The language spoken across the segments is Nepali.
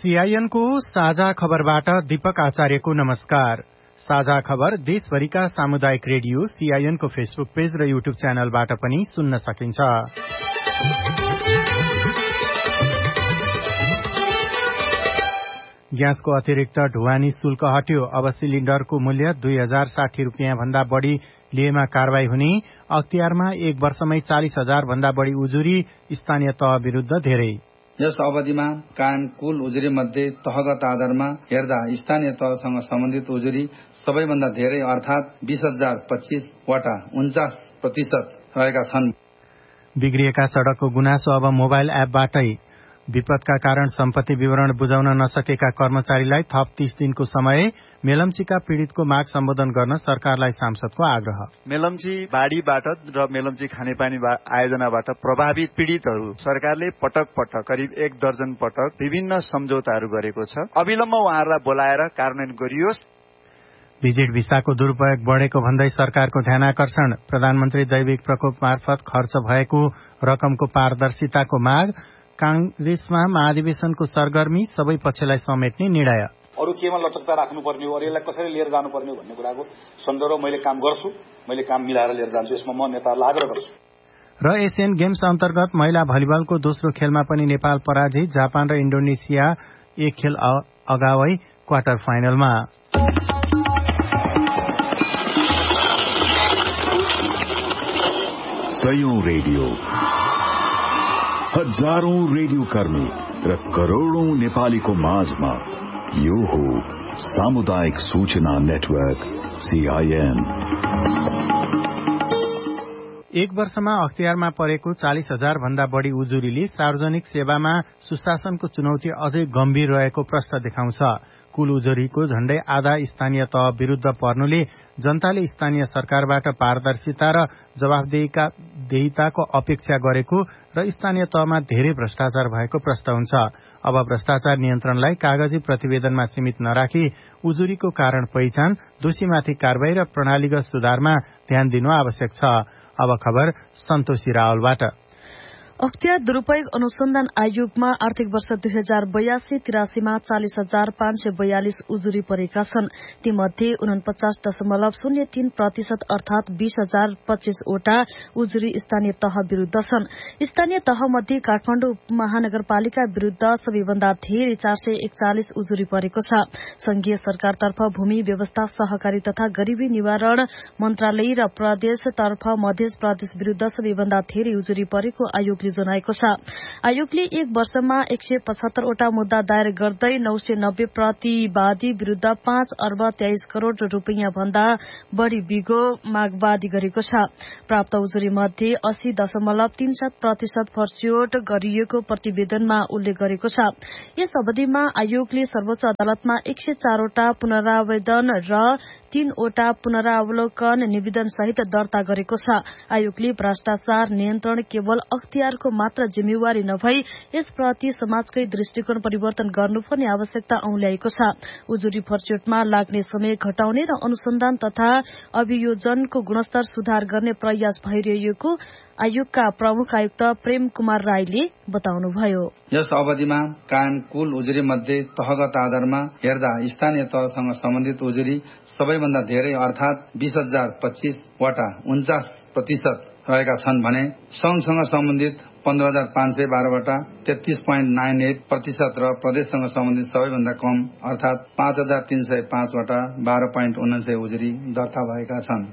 सीआईएन को साझा खबरबाट दीपक आचार्यको नमस्कार। साझा खबर देशभरिका सामुदायिक रेडियो सीआईएन को फेसबुक पेज र युट्युब च्यानलबाट पनि सुन्न सकिन्छ। ग्यासको अतिरिक्त ढुवानी शुल्क हट्यो। अब सिलिण्डरको मूल्य 2060 रुपियाँ भन्दा बढ़ी लिएमा कारवाही हुने। अख्तियारमा एक वर्षमै 40,000 भन्दा बढ़ी उजुरी स्थानीय तह विरूद्ध धेरै। यस अवधिमा कायम कुल उजुरी मध्ये तहगत आधारमा हेर्दा स्थानीय तहसँग सम्बन्धित उजुरी सबैभन्दा धेरै अर्थात 20,025 वटा 49% रहेका छन्। बिग्रिएका सड़कको गुनासो अब मोबाइल एपबाटै। विपदका कारण सम्पत्ति विवरण बुझाउन नसकेका कर्मचारीलाई थप 30 दिनको समय। मेलम्चीका पीड़ितको माग सम्बोधन गर्न सरकारलाई सांसदको आग्रह। मेलम्ची बाढ़ीबाट र मेलम्ची खानेपानी आयोजनाबाट प्रभावित पीड़ितहरू सरकारले पटक पटक करिब 1 दर्जन पटक विभिन्न सम्झौताहरू गरेको छ। अविलम्ब उहाँहरूलाई बोलाएर कार्यान्वयन गरियोस्। भिजिट भिसाको दुरूपयोग बढ़ेको भन्दै सरकारको ध्यानाकर्षण। प्रधानमन्त्री दैविक प्रकोप मार्फत खर्च भएको रकमको पारदर्शिताको माग। कांग्रेसमा महाधिवेशनको सरगर्मी, सबै पक्षलाई समेट्ने निर्णय। अरू केमा लचकता राख्नुपर्ने हो, अरू यसलाई कसरी लिएर जानुपर्ने हो भन्ने कुराको सन्दर्भ मैले काम गर्छु, मैले काम मिलाएर लिएर जान्छु। यसमा म नेताहरूलाई आग्रह गर्छु। र एसियन गेम्स अन्तर्गत महिला भलिबलको दोस्रो खेलमा पनि नेपाल पराजित। जापान र इन्डोनेसिया एक खेल अगावै क्वार्टर फाइनलमा। सयौं रेडियो, हजारौं रेडियो कर्मी र करोड़ौं नेपालीको माझमा यो हो सामुदायिक सूचना नेटवर्क सीआईएन। एक वर्षमा अख्तियारमा परेको 40,000 भन्दा बढ़ी उजुरीले सार्वजनिक सेवामा सुशासनको चुनौती अझै गम्भीर रहेको प्रश्न देखाउँछ। कुल उजुरीको झण्डै आधा स्थानीय तह विरूद्ध पर्नुले जनताले स्थानीय सरकारबाट पारदर्शिता र जवाफदेहिताको अपेक्षा गरेको र स्थानीय तहमा धेरै भ्रष्टाचार भएको प्रश्न हुन्छ। अब भ्रष्टाचार नियन्त्रणलाई कागजी प्रतिवेदनमा सीमित नराखी उजुरीको कारण पहिचान, दोषीमाथि कारवाही र प्रणालीगत सुधारमा ध्यान दिनु आवश्यक छ। अब खबर सन्तोषी रावलबाट। अख्तियार दुरूपयोग अनुसन्धान आयोगमा आर्थिक वर्ष 2082-83मा 40,542 उजुरी परेका छन्। तीमध्ये 49.03% अर्थात 20,025 वटा उजुरी स्थानीय तह विरूद्ध छन्। स्थानीय तह मध्ये काठमाडौँ महानगरपालिका विरूद्ध सबैभन्दा धेरै 441 उजुरी परेको छ। संघीय सरकारतर्फ भूमि व्यवस्था, सहकारी तथा गरीबी निवारण मन्त्रालय र प्रदेशतर्फ मध्य प्रदेश विरूद्ध सबैभन्दा धेरै उजुरी परेको आयोगले जनाएको छ। आयोगले एक वर्षमा 175 वटा मुद्दा दायर गर्दै 990 प्रतिवादी विरूद्ध 5 अर्ब 23 करोड़ रुपियाँ भन्दा बढ़ी बिगो मागवादी गरेको छ। प्राप्त उजुरी मध्ये 80.37% फर्स्यौट गरिएको प्रतिवेदनमा उल्लेख गरेको छ। यस अवधिमा आयोगले सर्वोच्च अदालतमा 104 वटा पुनरावेदन र 3 वटा पुनरावलोकन निवेदन सहित दर्ता गरेको छ। आयोगले भ्रष्टाचार नियन्त्रण केवल अख्तियारको मात्र जिम्मेवारी नभई यसप्रति समाजकै दृष्टिकोण परिवर्तन गर्नुपर्ने आवश्यकता औल्याएको छ। उजुरी फर्स्यौटमा लाग्ने समय घटाउने र अनुसन्धान तथा अभियोजनको गुणस्तर सुधार गर्ने प्रयास भइरहेको आयोगका प्रमुख आयुक्त प्रेम कुमार राईले बताउनुभयो। यस अवधिमा कायम कुल उजुरी मध्ये तहगत आधारमा हेर्दा स्थानीय तहसँग सम्बन्धित उजुरी सबैभन्दा धेरै अर्थात 20,025 वटा 49% रहेका छन् भने संघसँग सम्बन्धित 15,512 वटा 33.98% र प्रदेशसँग सम्बन्धित सबैभन्दा कम अर्थात 5,305 वटा 12.99 उजुरी दर्ता भएका छन्।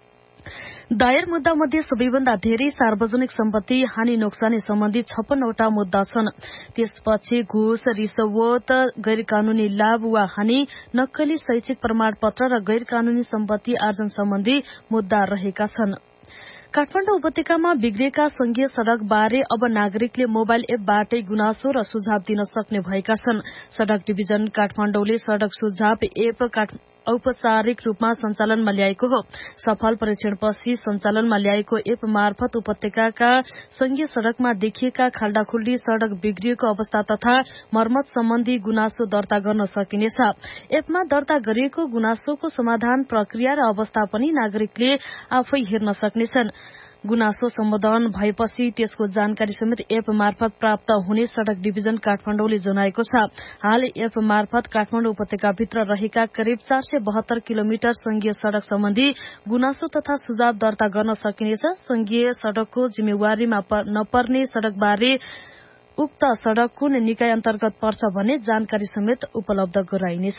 दायर मुद्दा मध्ये सबैभन्दा धेरै सार्वजनिक सम्पत्ति हानि नोक्सानी सम्बन्धी 56 वटा मुद्दा छन्। त्यसपछि घुस, रिश्वत, गैर कानूनी लाभ वा हानि, नक्कली शैक्षिक प्रमाणपत्र र गैर कानूनी सम्पत्ति आर्जन सम्बन्धी मुद्दा रहेका छन्। काठमाडौँ उपत्यकामा बिग्रिएका संघीय सड़क बारे अब नागरिकले मोबाइल एपबाटै गुनासो र सुझाव दिन सक्ने भएका छन्। सड़क डिभिजन काठमाडौँले सड़क सुझाव एप औपचारिक रूपमा सञ्चालनमा ल्याएको हो। सफल परीक्षणपछि सञ्चालनमा ल्याएको एप मार्फत उपत्यकाका संघीय सड़कमा देखिएका खाल्डाखुल्डी, सड़क बिग्रिएको अवस्था तथा मर्मत सम्बन्धी गुनासो दर्ता गर्न सकिनेछ। एपमा दर्ता गरिएको गुनासोको समाधान प्रक्रिया र अवस्था पनि नागरिकले आफै हेर्न सक्नेछन्। गुनासो सम्बोधन भएपछि त्यसको जानकारी समेत एप मार्फत प्राप्त हुने सड़क डिभिजन काठमाडौँले जनाएको छ। हाल एप मार्फत काठमाडौँ उपत्यकाभित्र रहेका करिब 472 किलोमिटर संघीय सड़क सम्बन्धी गुनासो तथा सुझाव दर्ता गर्न सकिनेछ। संघीय सड़कको जिम्मेवारीमा नपर्ने सड़कबारे उक्त सड़क कुन निकाय अन्तर्गत पर्छ भन्ने जानकारी समेत उपलब्ध गराइनेछ।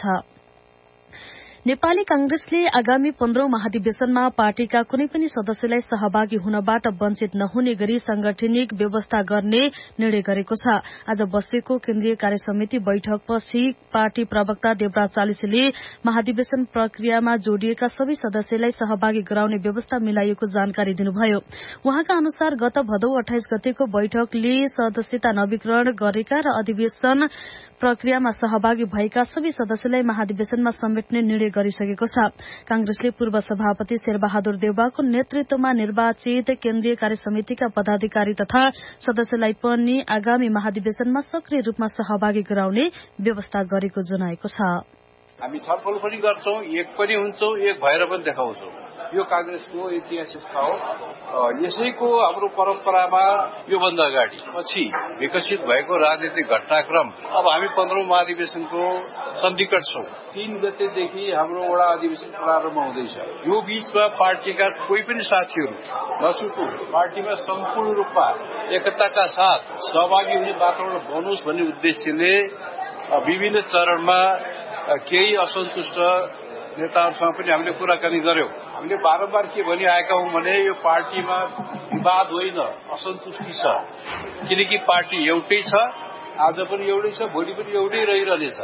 नेपाली कांग्रेसले आगामी 15औं महाधिवेशनमा पार्टीका कुनै पनि सदस्यलाई सहभागी हुनबाट वञ्चित नहुने गरी सांगठनिक व्यवस्था गर्ने निर्णय गरेको छ। आज बसेको केन्द्रीय कार्य समिति बैठकपछि पार्टी प्रवक्ता देवराज चालिसेले महाधिवेशन प्रक्रियामा जोडिएका सबै सदस्यलाई सहभागी गराउने व्यवस्था मिलाइएको जानकारी दिनुभयो। उहाँका अनुसार गत भदौ 28 गतेको बैठकले सदस्यता नवीकरण गरेका र अधिवेशन प्रक्रियामा सहभागी भएका सबै सदस्यलाई महाधिवेशनमा समेट्ने निर्णय गरिसकेको छ। कांग्रेसले पूर्व सभापति शेरबहादुर देउवाको नेतृत्वमा निर्वाचित केन्द्रीय कार्य समितिका पदाधिकारी तथा सदस्यलाई पनि आगामी महाधिवेशनमा सक्रिय रूपमा सहभागी गराउने व्यवस्था गरेको जनाएको छ। हामी छलफल पनि गर्छौं, एक पनि हुन्छौं, एक भएर पनि देखाउँछौं। यो कांग्रेसको ऐतिहासिकता हो। यसैको हाम्रो परम्परामा योभन्दा अगाडि पछि विकसित भएको राजनीतिक घटनाक्रम अब हामी 15औं महाधिवेशनको सन्निकट छौं। 3 गतेदेखि हाम्रो वडा अधिवेशन प्रारम्भ हुँदैछ। यो बीचमा पार्टीका कोही पनि साथीहरू नछुटु पार्टीमा सम्पूर्ण रूपमा एकताका साथ सहभागी हुने वातावरण बनोस् भन्ने उद्देश्यले विभिन्न चरणमा केही असन्तुष्ट नेताहरूसँग पनि हामीले कुराकानी गर्यौं। हामीले बारम्बार के भनिआएका हौं भने यो पार्टीमा विवाद होइन, असन्तुष्टि छ। किनकि पार्टी एउटै छ, आज पनि एउटै छ, भोलि पनि एउटै रहिरहनेछ।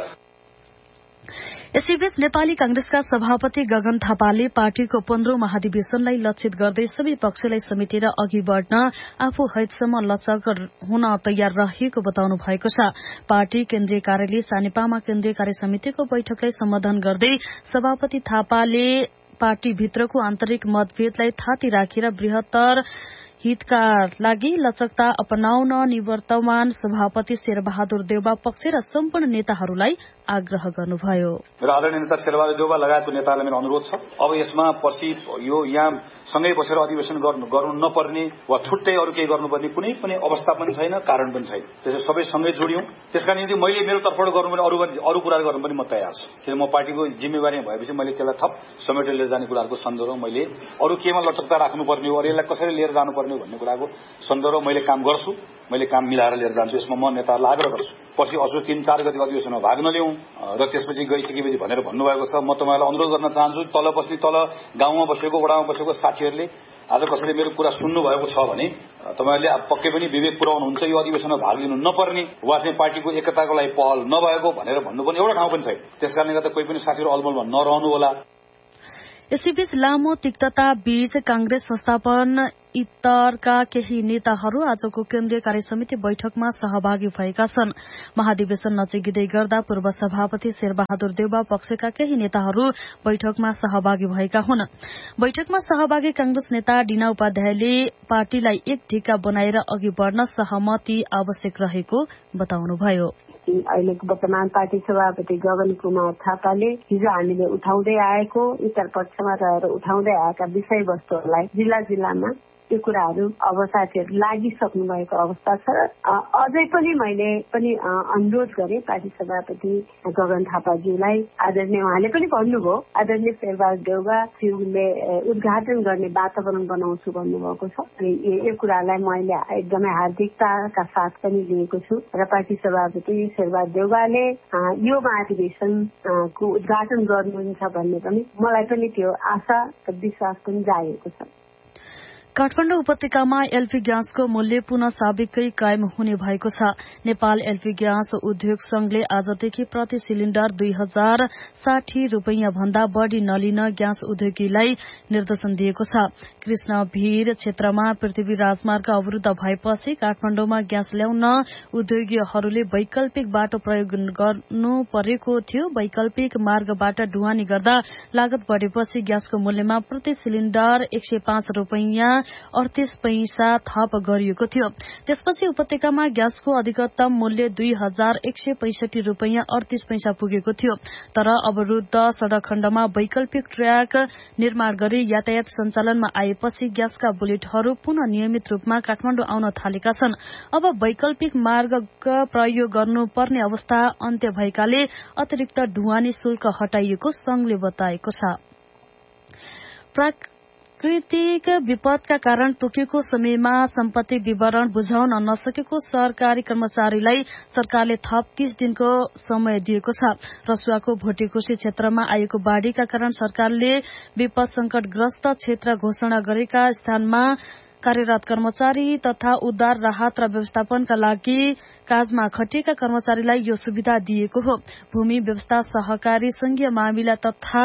यसैबीच नेपाली कांग्रेसका सभापति गगन थापाले पार्टीको 15औं महाधिवेशनलाई लक्षित गर्दै सबै पक्षलाई समेटेर अघि बढ़न आफू हैतसम्म लचक हुन तयार रहेको बताउनु भएको छ। पार्टी केन्द्रीय कार्यालय सानेपामा केन्द्रीय कार्य समितिको बैठकलाई सम्बोधन गर्दै सभापति थापाले पार्टीभित्रको आन्तरिक मतभेदलाई थाती राखेर बृहत्तर हितका लागि लचकता अपनाउन निवर्तमान सभापति शेरबहादुर देउवा पक्ष र सम्पूर्ण नेताहरूलाई आग्रह गर्नुभयो। मेरो आदरणीय नेता शेरबहादुर देउवा लगायतको नेताहरूलाई मेरो अनुरोध छ, अब यसमा पछि यो यहाँ सँगै बसेर अधिवेशन गर्नु नपर्ने वा छुट्टै अरू केही गर्नुपर्ने कुनै पनि अवस्था पनि छैन, कारण पनि छैन। त्यसैले सबै सँगै जोडियौं। त्यसका निम्ति मैले मेरो तर्फबाट गर्नुपर्ने अरू कुरा गर्नु पनि म तयार छु। किन म पार्टीको जिम्मेवारी भएपछि मैले त्यसलाई थप समेटेर लिएर जाने कुराहरूको सन्दर्भमा मैले अरू केमा लचकता राख्नुपर्ने हो, अरू यसलाई कसरी लिएर जानुपर्ने भन्ने कुराको सन्दर्भमा मैले काम गर्छु। मैले काम मिलाएर लिएर जान्छु। यसमा म नेताहरूलाई आग्रह गर्छु, पछि अझ 3-4 गतिको अधिवेशनमा भाग नलिउँ र त्यसपछि गइसकेपछि भनेर भन्नुभएको छ। म तपाईँलाई अनुरोध गर्न चाहन्छु, तल गाउँमा बसेको वडामा बसेको साथीहरूले आज कसैले मेरो कुरा सुन्नु भएको छ भने तपाईँहरूले पक्कै पनि विवेक पुर्याउनुहुन्छ। यो अधिवेशनमा भाग लिनु नपर्ने वा चाहिँ पार्टीको एकताको लागि पहल नभएको भनेर भन्नुपर्ने एउटा ठाउँ पनि छैन। त्यसकारणले गर्दा कोही पनि साथीहरू अलमलमा नरहनु होला। यसैबीच लामो तिक्तता बीच कांग्रेस संस्थापन इत्तरका केही नेताहरू आजको केन्द्रीय कार्य समिति बैठकमा सहभागी भएका छन्। महाधिवेशन नजिकै गर्दा पूर्व सभापति शेरबहादुर देउवा पक्षका केही नेताहरू बैठकमा सहभागी भएका हुन्। बैठकमा सहभागी कांग्रेस नेता डीना उपाध्यायले पार्टीलाई एक ढिक्का बनाएर अघि बढ़न सहमति आवश्यक रहेको बताउनुभयो। अहिलेको वर्तमान पार्टी सभापति गगन कुमार थापाले हिजो हामीले उठाउँदै आएको उत्तर पक्षमा रहेर उठाउँदै आएका विषयवस्तुहरूलाई जिल्लामा यो कुराहरू अब साथीहरू लागिसक्नु भएको अवस्था छ। अझै पनि मैले पनि अनुरोध गरेँ पार्टी सभापति गगन थापाज्यूलाई, आदरणीय उहाँले पनि भन्नुभयो आदरणीय शेरबहादुर देउवाज्यूले उद्घाटन गर्ने वातावरण बनाउँछु भन्नुभएको छ। अनि यो कुरालाई मैले एकदमै हार्दिकताका साथ पनि लिएको छु र पार्टी सभापति शेरबहादुर देउवाले यो महाधिवेशनको उद्घाटन गर्नुहुन्छ भन्ने पनि मलाई पनि त्यो आशा र विश्वास पनि जागेको छ। काठमाडौँ उपत्यकामा एलपी ग्यासको मूल्य पुनः साबिकै कायम हुने भएको छ। नेपाल एलपी ग्यास उद्योग संघले आजदेखि प्रति सिलिण्डर 2060 रूपैयाँ भन्दा बढ़ी नलिन ग्यास उद्योगीलाई निर्देशन दिएको छ। कृष्णभिर क्षेत्रमा पृथ्वी राजमार्ग अवरुद्ध भएपछि काठमाडौँमा ग्यास ल्याउन उद्योगीहरूले वैकल्पिक बाटो प्रयोग गर्नु परेको थियो। वैकल्पिक मार्गबाट ढुवानी गर्दा लागत बढ़ेपछि ग्यासको मूल्यमा प्रति सिलिण्डर 105 रूपैयाँ 38 पैसा थप गरिएको थियो। त्यसपछि उपत्यकामा ग्यासको अधिकतम मूल्य 2165 रुपैयाँ 38 पैसा पुगेको थियो। तर अवरुद्ध सड़क खण्डमा वैकल्पिक ट्र्याक निर्माण गरी यातायात सञ्चालनमा आएपछि ग्यासका बुलेटहरू पुनः नियमित रूपमा काठमाडौँ आउन थालेका छन्। अब वैकल्पिक मार्गका प्रयोग गर्नुपर्ने अवस्था अन्त्य भएकाले अतिरिक्त ढुवानी शुल्क हटाइएको संघले बताएको छ। प्राकृतिक विपदका कारण तोकिएको समयमा सम्पत्ति विवरण बुझाउन नसकेको सरकारी कर्मचारीलाई सरकारले थप 30 दिनको समय दिएको छ। रसुवाको भोटेकोशी क्षेत्रमा आएको बाढ़ीका कारण सरकारले विपद संकटग्रस्त क्षेत्र घोषणा गरेका स्थानमा कार्यरत कर्मचारी तथा उद्धार राहत र व्यवस्थापनका लागि काजमा खटिएका कर्मचारीलाई यो सुविधा दिएको हो। भूमि व्यवस्था सहकारी संघीय मामिला तथा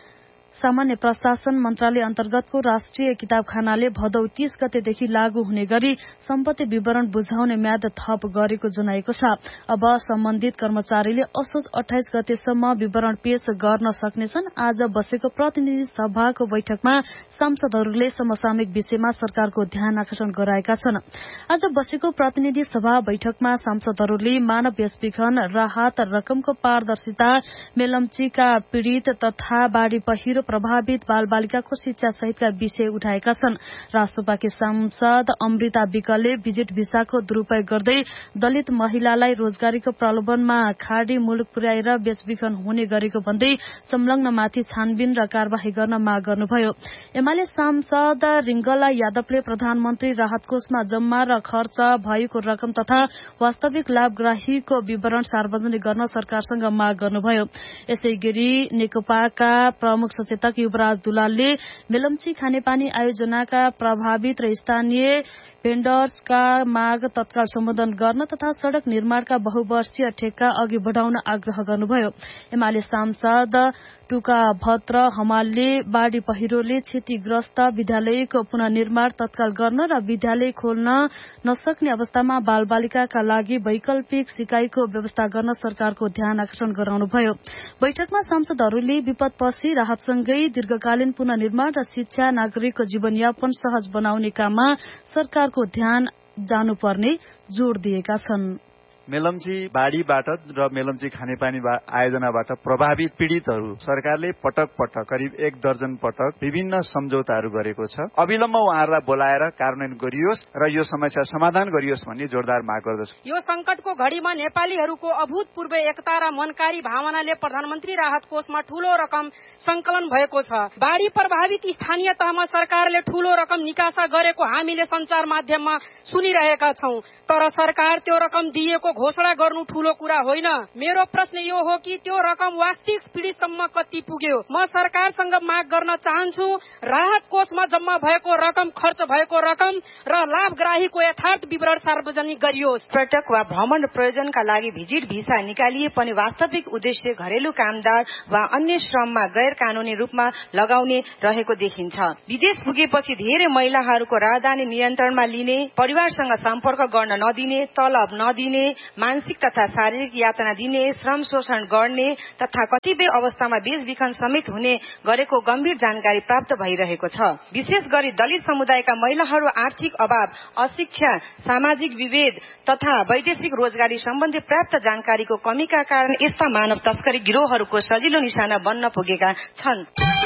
सामान्य प्रशासन मन्त्रालय अन्तर्गतको राष्ट्रिय किताबखानाले भदौ 30 गतेदेखि लागू हुने गरी सम्पत्ति विवरण बुझाउने म्याद थप गरेको जनाएको छ। अब सम्बन्धित कर्मचारीले असोज 28 गतेसम्म विवरण पेश गर्न सक्नेछन्। आज बसेको प्रतिनिधि सभाको बैठकमा सांसदहरूले समसामयिक विषयमा सरकारको ध्यान आकर्षण गराएका छन्। आज बसेको प्रतिनिधि सभा बैठकमा सांसदहरूले मानव व्यसविखन राहत रकमको पारदर्शिता, मेलम्चीका पीड़ित तथा बाढ़ी पहिरो प्रभावित बालबालिकाको शिक्षा सहितका विषय उठाएका छन्। राष्ट्रपाकी सांसद अमृता विकलले विजिट भिसाको दुरूपयोग गर्दै दलित महिलालाई रोजगारीको प्रलोभनमा खाडी मुलुक पुर्याएर बेचबिखन हुने गरेको भन्दै संलग्नमाथि छानबिन र कार्यवाही गर्न माग गर्नुभयो। एमाले सांसद रिंगला यादवले प्रधानमन्त्री राहत कोषमा जम्मा र खर्च भएको रकम तथा वास्तविक लाभग्राहीको विवरण सार्वजनिक गर्न सरकारसँग माग गर्नुभयो। यसैगरी नेकपाका प्रमुख सचेतक युवराज दुलालले मेलम्ची खानेपानी आयोजनाका प्रभावित र स्थानीय भेन्डर्सका माग तत्काल सम्बोधन गर्न तथा सड़क निर्माणका बहुवर्षीय ठेक्का अघि बढ़ाउन आग्रह गर्नुभयो। एमाले सांसद टुका भद्र हमालले बाढ़ी पहिरोले क्षतिग्रस्त विद्यालयको पुनर्निर्माण तत्काल गर्न र विद्यालय खोल्न नसक्ने अवस्थामा बालबालिकाका लागि वैकल्पिक सिकाइको व्यवस्था गर्न सरकारको ध्यान आकर्षण गराउनुभयो। बैठकमा सांसदहरूले विपदपछि राहतसँगै दीर्घकालीन पुनर्निर्माण र शिक्षा, नागरिकको जीवनयापन सहज बनाउने काममा सरकारको ध्यान जानुपर्ने जोड़ दिएका छन्। मेलम्ची बाढ़ीबाट र मेलम्ची खानेपानी आयोजनाबाट प्रभावित पीड़ितहरू सरकारले पटक पटक करिब 1 दर्जन पटक विभिन्न सम्झौताहरू गरेको छ। अविलम्ब उहाँहरूलाई बोलाएर कार्यान्वयन गरियोस् र यो समस्या समाधान गरियोस् भन्ने जोरदार माग गर्दछु। यो संकटको घड़ीमा नेपालीहरूको अभूतपूर्व एकता र मनकारी भावनाले प्रधानमन्त्री राहत कोषमा ठूलो रकम संकलन भएको छ। बाढ़ी प्रभावित स्थानीय तहमा सरकारले ठूलो रकम निकासा गरेको हामीले संचार माध्यममा सुनिरहेका छौं। तर सरकार त्यो रकम दिएको घोषणा गर्नु ठूलो कुरा होइन। मेरो प्रश्न यो हो कि त्यो रकम वास्तविक पीड़ितसम्म कति पुग्यो? म सरकारसँग माग गर्न चाहन्छु, राहत कोषमा जम्मा भएको रकम, खर्च भएको रकम र लाभग्राहीको यथार्थ विवरण सार्वजनिक गरियोस्। पर्यटक वा भ्रमण प्रयोजनका लागि भिजिट भिसा निकालिए पनि वास्तविक उद्देश्य घरेलु कामदार वा अन्य श्रममा गैर कानूनी रूपमा लगाउने रहेको देखिन्छ। विदेश पुगेपछि धेरै महिलाहरूको राजधानी नियन्त्रणमा लिने, परिवारसँग सम्पर्क गर्न नदिने, तलब नदिने, मानसिक तथा शारीरिक यातना दिने, श्रम शोषण गर्ने तथा कतिपय अवस्थामा बेचबिखन समेत हुने गरेको गम्भीर जानकारी प्राप्त भइरहेको छ। विशेष गरी दलित समुदायका महिलाहरू आर्थिक अभाव, अशिक्षा, सामाजिक विभेद तथा वैदेशिक रोजगारी सम्बन्धी प्राप्त जानकारीको कमीका कारण यस्ता मानव तस्करी गिरोहहरूको सजिलो निशाना बन्न पुगेका छन्।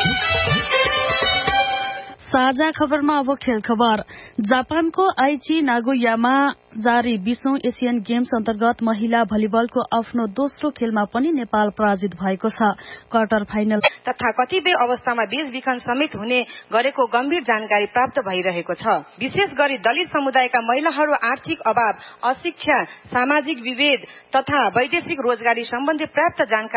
साझा खबरमा अब खेल खबर। जापानको आइची नागोयामा जारी 20औं एशियन गेम्स अन्तर्गत महिला भलिबलको आफ्नो दोस्रो खेलमा पनि नेपाल पराजित भएको छ। क्वार्टर फाइनल तथा कतिपय अवस्थामा बेचबिखन समेत हुने गरेको गम्भीर जानकारी प्राप्त भइरहेको छ। विशेष गरी दलित समुदायका महिलाहरू आर्थिक अभाव, अशिक्षा, सामाजिक विभेद तथा वैदेशिक रोजगारी सम्बन्धी प्राप्त जानकारी